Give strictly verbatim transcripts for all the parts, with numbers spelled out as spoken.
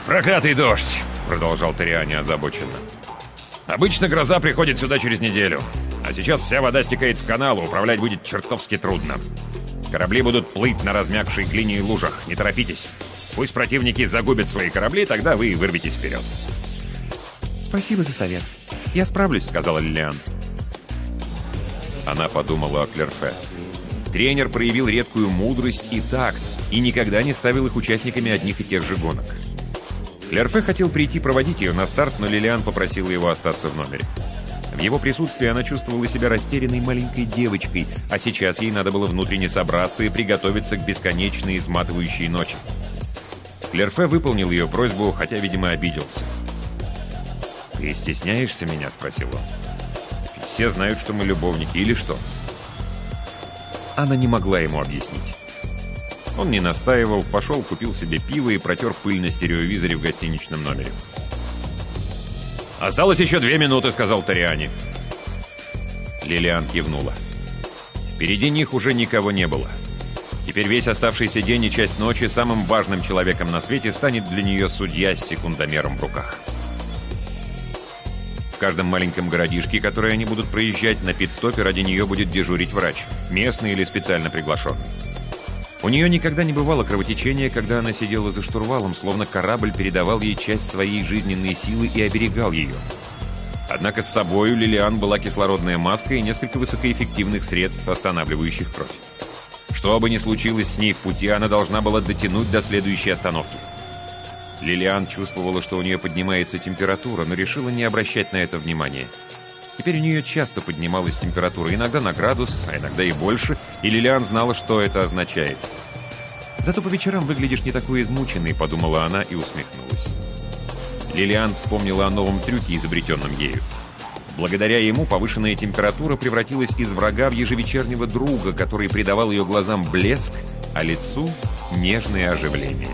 «Проклятый дождь!» — продолжал Ториани озабоченно. «Обычно гроза приходит сюда через неделю, а сейчас вся вода стекает в канал, и управлять будет чертовски трудно. Корабли будут плыть на размягшей глине и лужах. Не торопитесь. Пусть противники загубят свои корабли, тогда вы вырветесь вперед». «Спасибо за совет. Я справлюсь», — сказала Лилиан. Она подумала о Клерфе. Тренер проявил редкую мудрость и такт, и никогда не ставил их участниками одних и тех же гонок. Клерфе хотел прийти проводить ее на старт, но Лилиан попросила его остаться в номере. В его присутствии она чувствовала себя растерянной маленькой девочкой, а сейчас ей надо было внутренне собраться и приготовиться к бесконечной изматывающей ночи. Клерфе выполнил ее просьбу, хотя, видимо, обиделся. «Ты стесняешься меня?» — спросил он. «Все знают, что мы любовники, или что?» Она не могла ему объяснить. Он не настаивал, пошел, купил себе пиво и протер пыль на стереовизоре в гостиничном номере. «Осталось еще две минуты», — сказал Ториани. Лилиан кивнула. Впереди них уже никого не было. Теперь весь оставшийся день и часть ночи самым важным человеком на свете станет для нее судья с секундомером в руках. В каждом маленьком городишке, который они будут проезжать, на пит-стопе ради нее будет дежурить врач, местный или специально приглашенный. У нее никогда не бывало кровотечения, когда она сидела за штурвалом, словно корабль передавал ей часть своей жизненной силы и оберегал ее. Однако с собой у Лилиан была кислородная маска и несколько высокоэффективных средств, останавливающих кровь. Что бы ни случилось с ней в пути, она должна была дотянуть до следующей остановки. Лилиан чувствовала, что у нее поднимается температура, но решила не обращать на это внимания. Теперь у нее часто поднималась температура, иногда на градус, а иногда и больше, и Лилиан знала, что это означает. «Зато по вечерам выглядишь не такой измученный», — подумала она и усмехнулась. Лилиан вспомнила о новом трюке, изобретенном ею. Благодаря ему повышенная температура превратилась из врага в ежевечернего друга, который придавал ее глазам блеск, а лицу — нежное оживление.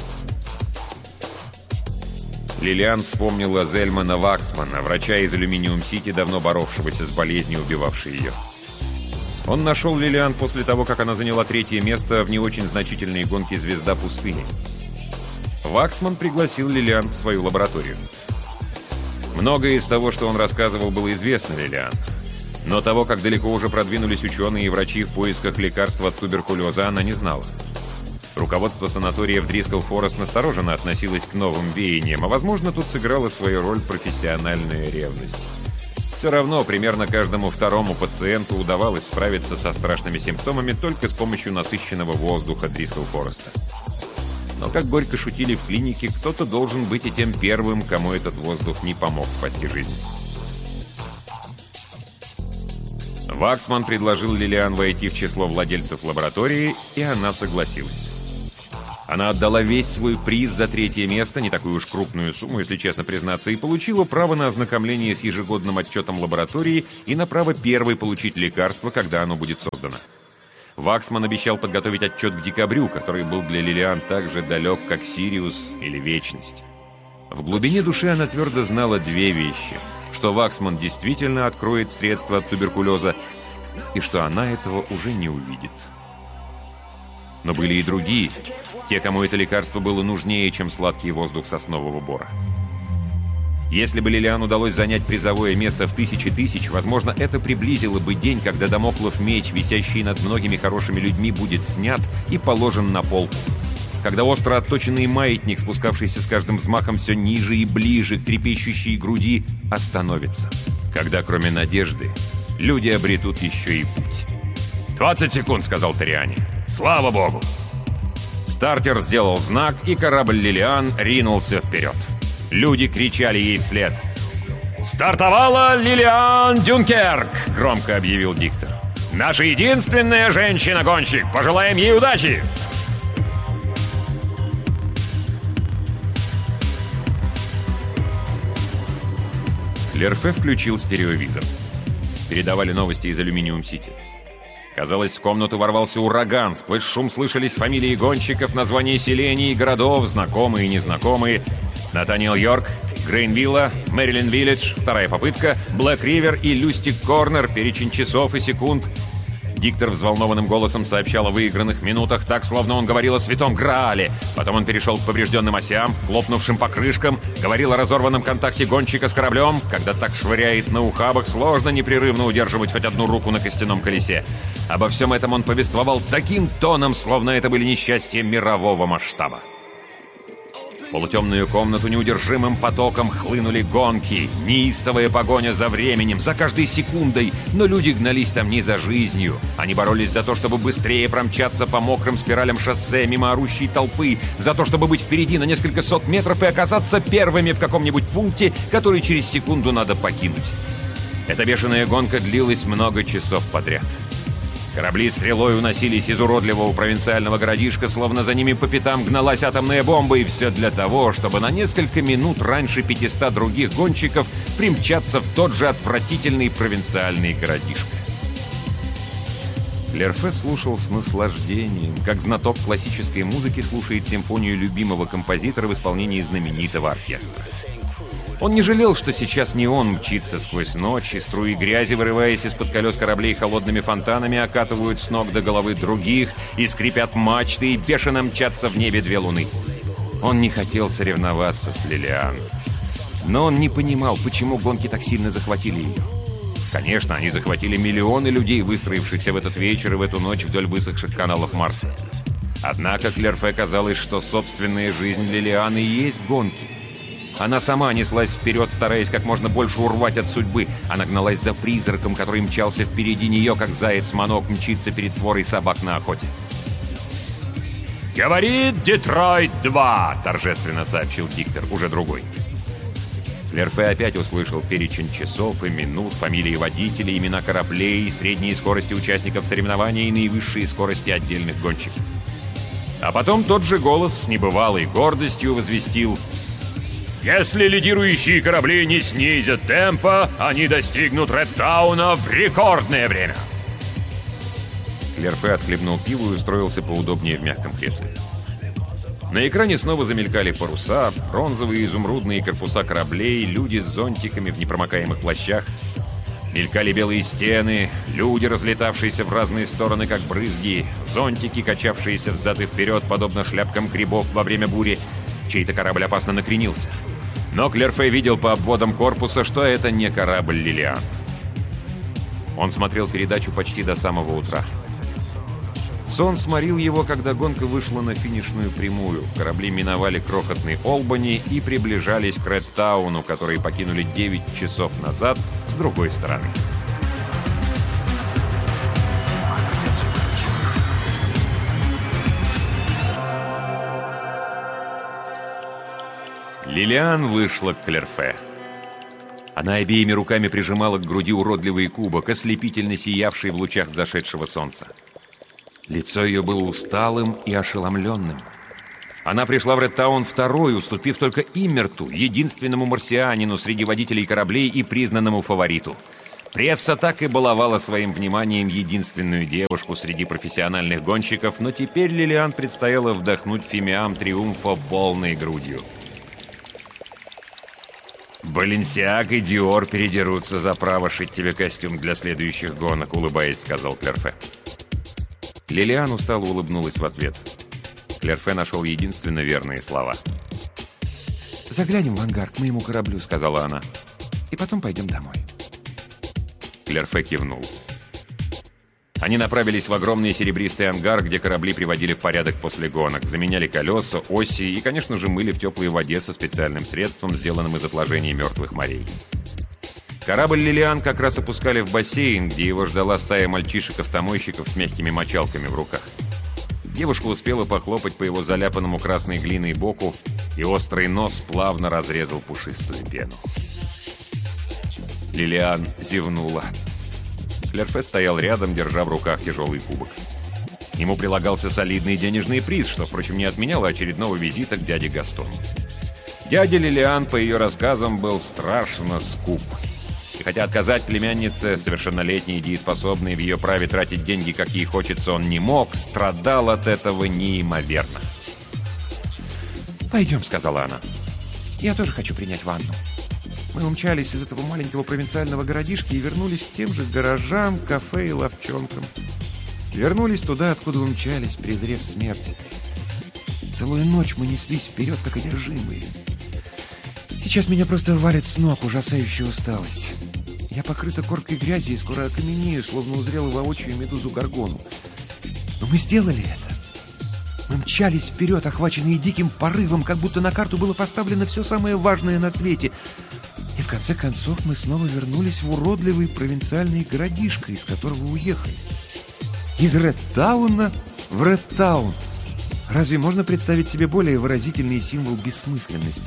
Лилиан вспомнила Зельмана Ваксмана, врача из Алюминиум-Сити, давно боровшегося с болезнью, убивавшей ее. Он нашел Лилиан после того, как она заняла третье место в не очень значительной гонке «Звезда пустыни». Ваксман пригласил Лилиан в свою лабораторию. Многое из того, что он рассказывал, было известно Лилиан. Но того, как далеко уже продвинулись ученые и врачи в поисках лекарства от туберкулеза, она не знала. Руководство санатория в Дрискл-Форест настороженно относилось к новым веяниям, а, возможно, тут сыграла свою роль профессиональная ревность. Все равно, примерно каждому второму пациенту удавалось справиться со страшными симптомами только с помощью насыщенного воздуха Дрискл-Фореста. Но, как горько шутили в клинике, кто-то должен быть и тем первым, кому этот воздух не помог спасти жизнь. Ваксман предложил Лилиан войти в число владельцев лаборатории, и она согласилась. Она отдала весь свой приз за третье место, не такую уж крупную сумму, если честно признаться, и получила право на ознакомление с ежегодным отчетом лаборатории и на право первой получить лекарство, когда оно будет создано. Ваксман обещал подготовить отчет к декабрю, который был для Лилиан так же далек, как Сириус или Вечность. В глубине души она твердо знала две вещи: что Ваксман действительно откроет средства от туберкулеза, и что она этого уже не увидит. Но были и другие, те, кому это лекарство было нужнее, чем сладкий воздух соснового бора. Если бы Лилиан удалось занять призовое место в тысячи тысяч, возможно, это приблизило бы день, когда дамоклов меч, висящий над многими хорошими людьми, будет снят и положен на полку. Когда остро отточенный маятник, спускавшийся с каждым взмахом все ниже и ближе к трепещущей груди, остановится. Когда, кроме надежды, люди обретут еще и путь. «Двадцать секунд», — сказал Ториани. «Слава богу!» Стартер сделал знак, и корабль Лилиан ринулся вперед. Люди кричали ей вслед. «Стартовала Лилиан Дюнкерк!» — громко объявил диктор. «Наша единственная женщина-гонщик! Пожелаем ей удачи!» Клерфе включил стереовизор. Передавали новости из Алюминиум-Сити. Казалось, в комнату ворвался ураган. Сквозь шум слышались фамилии гонщиков, названия селений и городов, знакомые и незнакомые. Натаниэл Йорк, Грейнвилла, Мэрилин-Виллидж, вторая попытка, Блэк-Ривер и Люстик-Корнер, перечень часов и секунд. Диктор взволнованным голосом сообщал о выигранных минутах, так, словно он говорил о святом Граале. Потом он перешел к поврежденным осям, лопнувшим покрышкам, говорил о разорванном контакте гонщика с кораблем. Когда так швыряет на ухабах, сложно непрерывно удерживать хоть одну руку на костяном колесе. Обо всем этом он повествовал таким тоном, словно это были несчастья мирового масштаба. В полутемную комнату неудержимым потоком хлынули гонки, неистовая погоня за временем, за каждой секундой, но люди гнались там не за жизнью. Они боролись за то, чтобы быстрее промчаться по мокрым спиралям шоссе мимо орущей толпы, за то, чтобы быть впереди на несколько сот метров и оказаться первыми в каком-нибудь пункте, который через секунду надо покинуть. Эта бешеная гонка длилась много часов подряд. Корабли стрелой уносились из уродливого провинциального городишка, словно за ними по пятам гналась атомная бомба, и все для того, чтобы на несколько минут раньше пятисот других гонщиков примчаться в тот же отвратительный провинциальный городишко. Клерфе слушал с наслаждением, как знаток классической музыки слушает симфонию любимого композитора в исполнении знаменитого оркестра. Он не жалел, что сейчас не он мчится сквозь ночь, и струи грязи, вырываясь из-под колес кораблей холодными фонтанами, окатывают с ног до головы других, и скрипят мачты, и бешено мчатся в небе две луны. Он не хотел соревноваться с Лилиан. Но он не понимал, почему гонки так сильно захватили ее. Конечно, они захватили миллионы людей, выстроившихся в этот вечер и в эту ночь вдоль высохших каналов Марса. Однако Клерфе казалось, что собственная жизнь Лилиан и есть гонки. Она сама неслась вперед, стараясь как можно больше урвать от судьбы. Она гналась за призраком, который мчался впереди нее, как заяц-манок мчится перед сворой собак на охоте. «Говорит Детройт-два!» — торжественно сообщил диктор, уже другой. Клерфе опять услышал перечень часов и минут, фамилии водителей, имена кораблей, средние скорости участников соревнований и наивысшие скорости отдельных гонщиков. А потом тот же голос с небывалой гордостью возвестил: «Если лидирующие корабли не снизят темпа, они достигнут Редтауна в рекордное время!» Клерфе отхлебнул пиво и устроился поудобнее в мягком кресле. На экране снова замелькали паруса, бронзовые и изумрудные корпуса кораблей, люди с зонтиками в непромокаемых плащах. Мелькали белые стены, люди, разлетавшиеся в разные стороны, как брызги, зонтики, качавшиеся взад и вперед, подобно шляпкам грибов во время бури. Чей-то корабль опасно накренился. Но Клерфе видел по обводам корпуса, что это не корабль «Лилиан». Он смотрел передачу почти до самого утра. Сон сморил его, когда гонка вышла на финишную прямую. Корабли миновали крохотный Олбани и приближались к Редтауну, который покинули девять часов назад с другой стороны. Лилиан вышла к Клерфе. Она обеими руками прижимала к груди уродливый кубок, ослепительно сиявший в лучах взошедшего солнца. Лицо ее было усталым и ошеломленным. Она пришла в Редтаун второй, уступив только Иммерту, единственному марсианину среди водителей кораблей и признанному фавориту. Пресса так и баловала своим вниманием единственную девушку среди профессиональных гонщиков, но теперь Лилиан предстояло вдохнуть фимиам триумфа полной грудью. «Баленсиаг и Диор передерутся за право шить тебе костюм для следующих гонок», — улыбаясь, сказал Клерфе. Лилиан устало улыбнулась в ответ. Клерфе нашел единственно верные слова. «Заглянем в ангар к моему кораблю», — сказала она. «И потом пойдем домой». Клерфе кивнул. Они направились в огромный серебристый ангар, где корабли приводили в порядок после гонок, заменяли колеса, оси и, конечно же, мыли в теплой воде со специальным средством, сделанным из отложений мертвых морей. Корабль «Лилиан» как раз опускали в бассейн, где его ждала стая мальчишек-автомойщиков с мягкими мочалками в руках. Девушка успела похлопать по его заляпанному красной глиной боку, и острый нос плавно разрезал пушистую пену. Лилиан зевнула. Клерфе стоял рядом, держа в руках тяжелый кубок. Ему прилагался солидный денежный приз, что, впрочем, не отменяло очередного визита к дяде Гастону. Дядя Лилиан, по ее рассказам, был страшно скуп. И хотя отказать племяннице, совершеннолетней и дееспособной, в ее праве тратить деньги, как ей хочется, он не мог, страдал от этого неимоверно. «Пойдем», — сказала она. «Я тоже хочу принять ванну». Мы умчались из этого маленького провинциального городишки и вернулись к тем же гаражам, кафе и лавчонкам. Вернулись туда, откуда умчались, презрев смерть. Целую ночь мы неслись вперед, как одержимые. Сейчас меня просто валит с ног ужасающая усталость. Я покрыта коркой грязи и скоро окаменею, словно узрела воочию медузу Горгону. Но мы сделали это. Мы мчались вперед, охваченные диким порывом, как будто на карту было поставлено все самое важное на свете. И в конце концов мы снова вернулись в уродливый провинциальный городишко, из которого уехали. Из Редтауна в Редтаун. Разве можно представить себе более выразительный символ бессмысленности?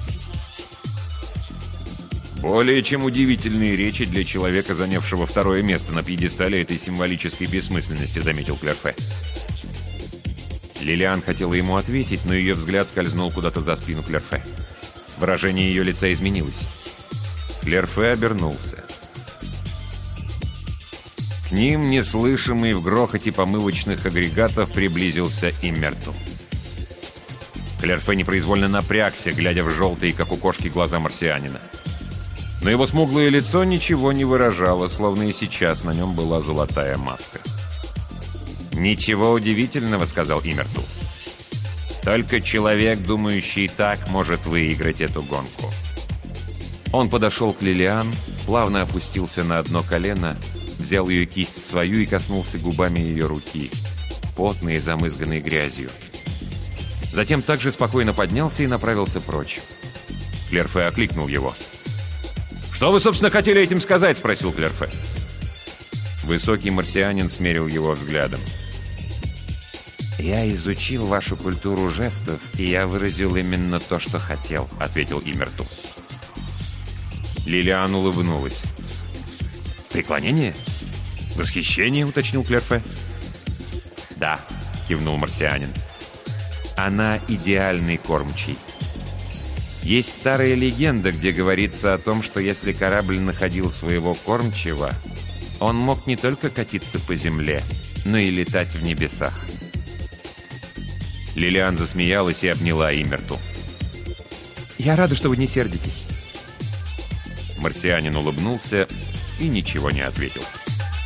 Более чем удивительные речи для человека, занявшего второе место на пьедестале этой символической бессмысленности, заметил Клерфе. Лилиан хотела ему ответить, но ее взгляд скользнул куда-то за спину Клерфе. Выражение ее лица изменилось. Клерфе обернулся. К ним, неслышимый в грохоте помывочных агрегатов, приблизился Иммерту. Клерфе непроизвольно напрягся, глядя в желтые, как у кошки, глаза марсианина. Но его смуглое лицо ничего не выражало, словно и сейчас на нем была золотая маска. «Ничего удивительного», — сказал Иммерту. «Только человек, думающий так, может выиграть эту гонку». Он подошел к Лилиан, плавно опустился на одно колено, взял ее кисть в свою и коснулся губами ее руки, потной и замызганной грязью. Затем также спокойно поднялся и направился прочь. Клерфе окликнул его. «Что вы, собственно, хотели этим сказать?» — спросил Клерфе. Высокий марсианин смерил его взглядом. «Я изучил вашу культуру жестов, и я выразил именно то, что хотел», — ответил Иммерту. Лилиан улыбнулась. «Преклонение? Восхищение?» — уточнил Клерфе. «Да», — кивнул марсианин. «Она идеальный кормчий. Есть старая легенда, где говорится о том, что если корабль находил своего кормчего, он мог не только катиться по земле, но и летать в небесах». Лилиан засмеялась и обняла Иммерту. «Я рада, что вы не сердитесь». Марсианин улыбнулся и ничего не ответил.